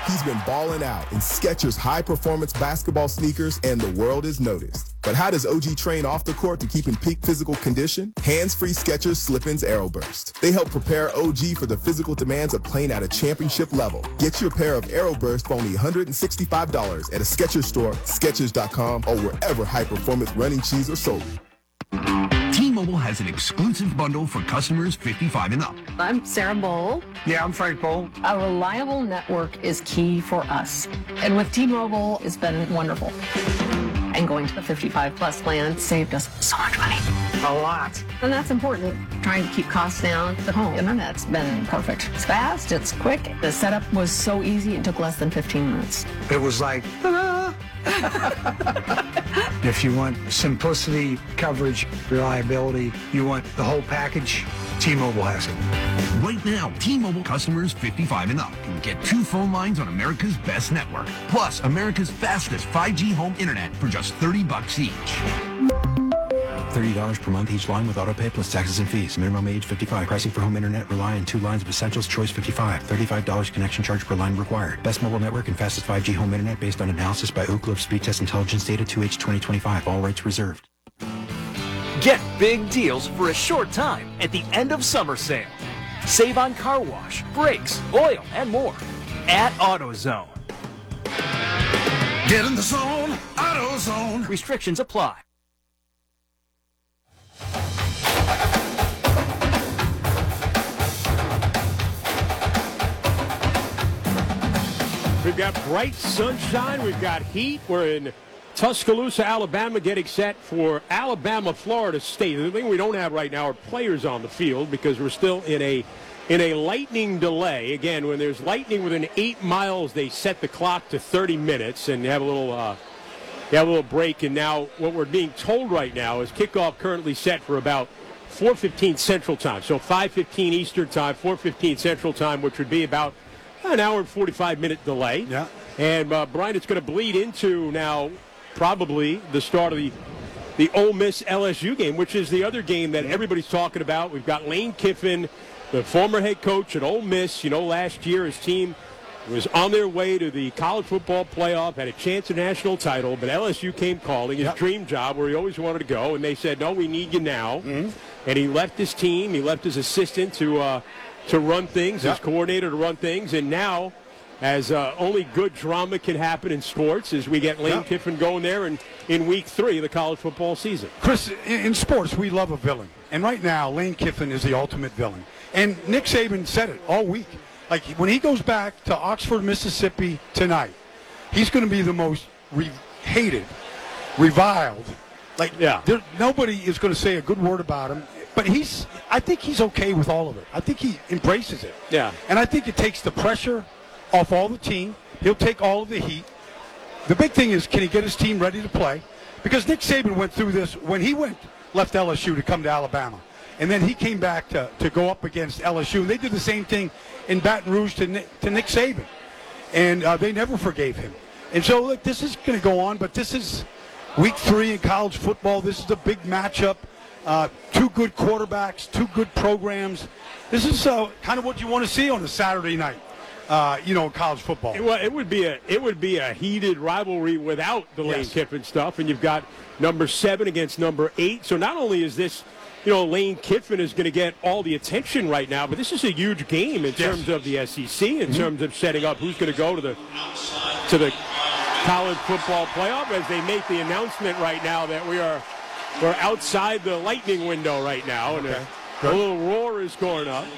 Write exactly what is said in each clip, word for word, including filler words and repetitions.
He's been balling out in Skechers high-performance basketball sneakers, and the world is noticed. But how does O G train off the court to keep in peak physical condition? Hands-free Skechers Slip-ins Aeroburst. They help prepare O G for the physical demands of playing at a championship level. Get your pair of Aeroburst for only one hundred sixty-five dollars at a Skechers store, Skechers dot com, or wherever high-performance running shoes are sold. T-Mobile has an exclusive bundle for customers fifty-five and up. I'm Sarah Bowl. Yeah, I'm Frank Bowl. A reliable network is key for us. And with T-Mobile, it's been wonderful. And going to the fifty-five plus plan saved us so much money. A lot. And that's important. Trying to keep costs down. The home internet's been perfect. It's fast, it's quick. The setup was so easy, it took less than fifteen minutes. It was like, ta-da! If you want simplicity, coverage, reliability, you want the whole package, T-Mobile has it. Right now, T-Mobile customers fifty-five and up can get two phone lines on America's best network, plus America's fastest five G home internet for just thirty bucks each. thirty dollars per month each line with autopay plus taxes and fees. Minimum age fifty-five. Pricing for home internet rely on two lines of Essentials Choice fifty-five. thirty-five dollars connection charge per line required. Best mobile network and fastest five G home internet based on analysis by Ookla of Speed Test Intelligence Data two H twenty twenty-five. All rights reserved. Get big deals for a short time at the end of summer sale. Save on car wash, brakes, oil, and more at AutoZone. Get in the zone, AutoZone. Restrictions apply. We've got bright sunshine. We've got heat. We're in Tuscaloosa, Alabama, getting set for Alabama, Florida State. The thing we don't have right now are players on the field because we're still in a in a lightning delay. Again, when there's lightning within eight miles, they set the clock to thirty minutes and you have a little uh, you have a little break. And now what we're being told right now is kickoff currently set for about four fifteen Central Time. So five fifteen Eastern Time, four fifteen Central Time, which would be about an hour and forty-five minute delay. Yeah. And, uh, Brian, it's going to bleed into now probably the start of the the Ole Miss L S U game, which is the other game that everybody's talking about. We've got Lane Kiffin, the former head coach at Ole Miss. You know, last year his team was on their way to the college football playoff, had a chance at a national title, but L S U came calling, his yep. dream job where he always wanted to go, and they said, no, we need you now. Mm-hmm. And he left his team, he left his assistant to uh, to run things, yep. his coordinator to run things, and now, as uh, only good drama can happen in sports, as we get Lane yep. Kiffin going there in, in week three of the college football season. Chris, in, in sports, we love a villain. And right now, Lane Kiffin is the ultimate villain. And Nick Saban said it all week. Like, when he goes back to Oxford, Mississippi tonight, he's going to be the most re- hated, reviled. Like, yeah. there, nobody is going to say a good word about him. But he's, I think he's okay with all of it. I think he embraces it. Yeah. And I think it takes the pressure off all the team. He'll take all of the heat. The big thing is, can he get his team ready to play? Because Nick Saban went through this when he went left L S U to come to Alabama. And then he came back to, to go up against L S U. And they did the same thing in Baton Rouge to Nick, to Nick Saban. And uh, they never forgave him. And so, look, this is going to go on, but this is week three in college football. This is a big matchup. Uh, two good quarterbacks, two good programs. This is uh, kind of what you want to see on a Saturday night, uh, you know, in college football. Well, it would be a it would be a heated rivalry without the Lane yes. Kiffin stuff, and you've got number seven against number eight. So not only is this, you know, Lane Kiffin is going to get all the attention right now, but this is a huge game in yes. terms of the S E C, in mm-hmm. terms of setting up who's going to go to the to the college football playoff as they make the announcement right now that we are. We're outside the lightning window right now, and okay. a, a little roar is going up.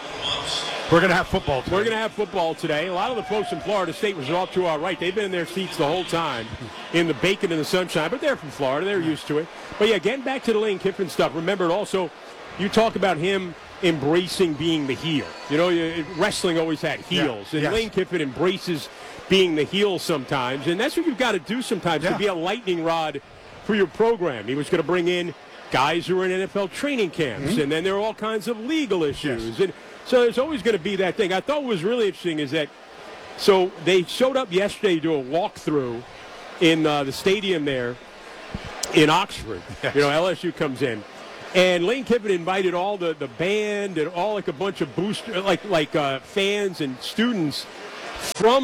We're going to have football today. We're going to have football today. A lot of the folks in Florida State was off to our right. They've been in their seats the whole time in the bacon and the sunshine, but they're from Florida. They're used to it. But, yeah, getting back to the Lane Kiffin stuff, remember also you talk about him embracing being the heel. You know, wrestling always had heels, yeah. and yes. Lane Kiffin embraces being the heel sometimes, and that's what you've got to do sometimes yeah. to be a lightning rod for your program. He was going to bring in guys who were in N F L training camps, mm-hmm. and then there are all kinds of legal issues. Yes. And so there's always going to be that thing. I thought what was really interesting is that, so they showed up yesterday to do a walkthrough in uh, the stadium there in Oxford. Yes. You know, L S U comes in. And Lane Kiffin invited all the, the band and all like a bunch of booster, like, like uh, fans and students from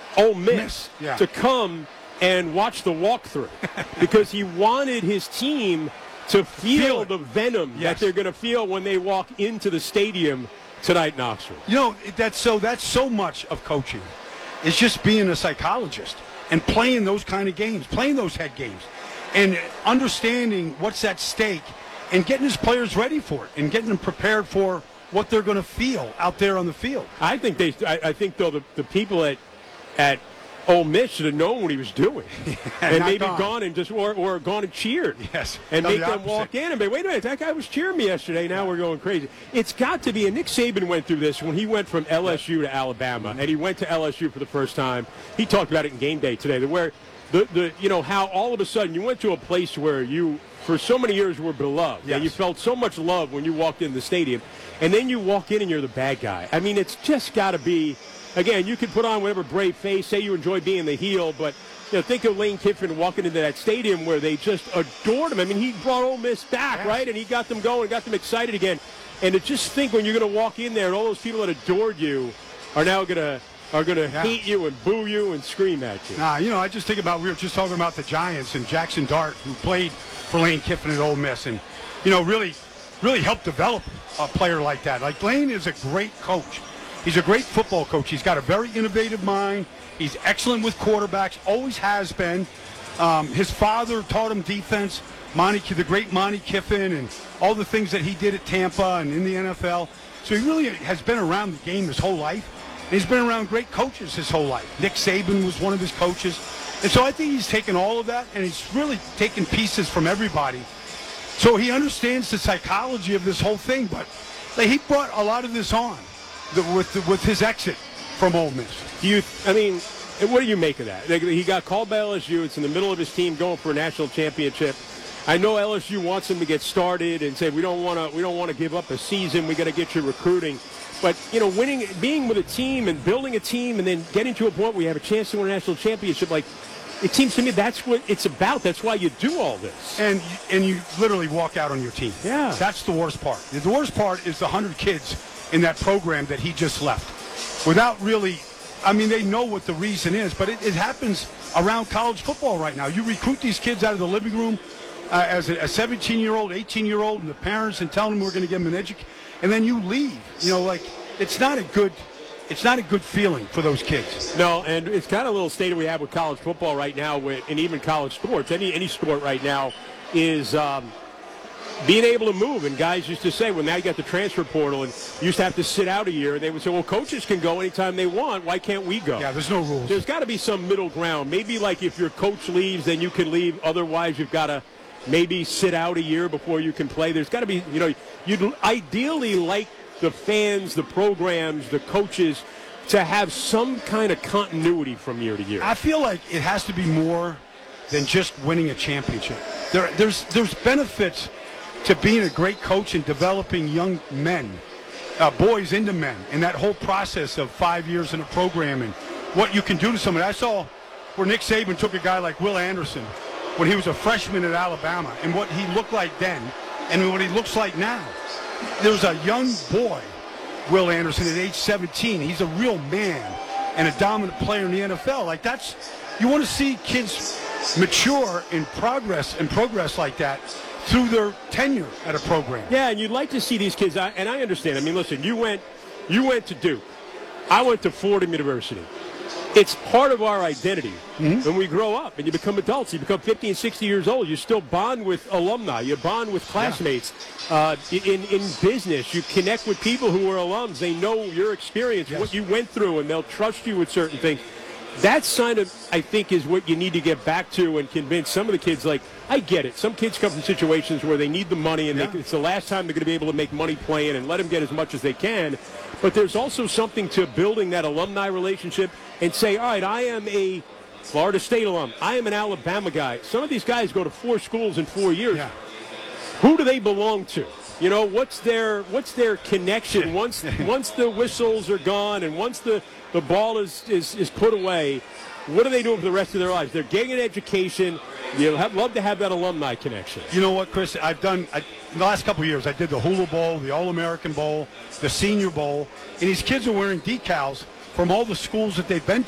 Ole Miss, Miss, yeah. to come and watch the walkthrough because he wanted his team to feel, feel the venom yes. that they're going to feel when they walk into the stadium tonight in Oxford. You know, that's so that's so much of coaching. It's just being a psychologist and playing those kind of games, playing those head games, and understanding what's at stake and getting his players ready for it and getting them prepared for what they're going to feel out there on the field. I think they. I, I think though the, the people at at Ole Miss should have known what he was doing, and maybe gone. gone and just or, or gone and cheered. Yes, and no, make the them opposite. walk in and be, wait a minute, that guy was cheering me yesterday. Now we're going crazy. It's got to be. And Nick Saban went through this when he went from L S U to Alabama, and he went to L S U for the first time. He talked about it in game day today, where the the you know how all of a sudden you went to a place where you for so many years were beloved, yes. and you felt so much love when you walked in the stadium, and then you walk in and you're the bad guy. I mean, it's just got to be. Again, you can put on whatever brave face, say you enjoy being the heel, but you know, think of Lane Kiffin walking into that stadium where they just adored him. I mean, he brought Ole Miss back, yes. right? And he got them going, got them excited again. And to just think when you're going to walk in there and all those people that adored you are now going to are going to yeah. hate you and boo you and scream at you. Nah, you know, I just think about, we were just talking about the Giants and Jackson Dart, who played for Lane Kiffin at Ole Miss, and, you know, really, really helped develop a player like that. Like, Lane is a great coach. He's a great football coach. He's got a very innovative mind. He's excellent with quarterbacks, always has been. Um, his father taught him defense, Monty, the great Monty Kiffin, and all the things that he did at Tampa and in the N F L. So he really has been around the game his whole life. And he's been around great coaches his whole life. Nick Saban was one of his coaches. And so I think he's taken all of that, and he's really taken pieces from everybody. So he understands the psychology of this whole thing. But like, he brought a lot of this on. The, with the, with his exit from Ole Miss. Do you, I mean, what do you make of that? Like, he got called by L S U. It's in the middle of his team going for a national championship. I know L S U wants him to get started and say we don't want to we don't want to give up a season. We got to get you recruiting. But you know, winning, being with a team and building a team, and then getting to a point where you have a chance to win a national championship, like it seems to me that's what it's about. That's why you do all this. And and you literally walk out on your team. Yeah, that's the worst part. The worst part is the hundred kids in that program that he just left without really, I mean, they know what the reason is, but it, it happens around college football right now. You recruit these kids out of the living room uh, as a seventeen-year-old, eighteen-year-old, and the parents, and tell them we're going to give them an education, and then you leave. You know, like, it's not a good, it's not a good feeling for those kids. No, and it's kind of a little state we have with college football right now, with, and even college sports. Any any sport right now is um, being able to move. And guys used to say, well, now you got the transfer portal, and you used to have to sit out a year, and they would say, well, coaches can go anytime they want. Why can't we go? Yeah, there's no rules. There's got to be some middle ground. Maybe like if your coach leaves, then you can leave. Otherwise, you've got to maybe sit out a year before you can play. There's got to be, you know, you'd ideally like the fans, the programs, the coaches to have some kind of continuity from year to year. I feel like it has to be more than just winning a championship. There, there's, there's benefits to being a great coach and developing young men, uh, boys into men, and that whole process of five years in a program and what you can do to somebody. I saw where Nick Saban took a guy like Will Anderson when he was a freshman at Alabama and what he looked like then and what he looks like now. There was a young boy, Will Anderson, at age seventeen. He's a real man and a dominant player in the N F L. Like, that's, you want to see kids mature and progress and progress like that through their tenure at a program. Yeah, and you'd like to see these kids, and I understand. I mean, listen, you went, you went to Duke. I went to Fordham University. It's part of our identity. Mm-hmm. When we grow up and you become adults, you become fifty and sixty years old, you still bond with alumni. You bond with classmates. Yeah. Uh, in, in business, you connect with people who are alums. They know your experience, yes. what you went through, and they'll trust you with certain things. That sign of, I think, is what you need to get back to and convince some of the kids, like, I get it. Some kids come from situations where they need the money, and yeah. they, it's the last time they're going to be able to make money playing, and let them get as much as they can. But there's also something to building that alumni relationship and say, all right, I am a Florida State alum. I am an Alabama guy. Some of these guys go to four schools in four years. Yeah. Who do they belong to? You know, what's their what's their connection once once the whistles are gone and once the, the ball is, is, is put away? What are they doing for the rest of their lives? They're getting an education. You'll have, love to have that alumni connection. You know what, Chris? I've done, I, in the last couple of years, I did the Hula Bowl, the All-American Bowl, the Senior Bowl, and these kids are wearing decals from all the schools that they've been